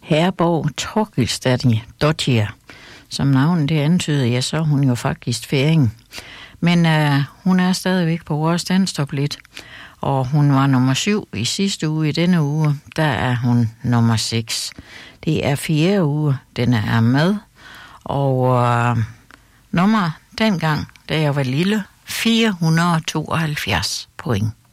Herborg Torkilsdottir. Som navnet det antyder, ja, så er hun jo faktisk færing. Men hun er stadigvæk på vores danstoplit, og hun var nummer 7 i sidste uge. I denne uge, der er hun nummer 6. Det er 4. uge, den er med, og nummer dengang, da jeg var lille, 472 point.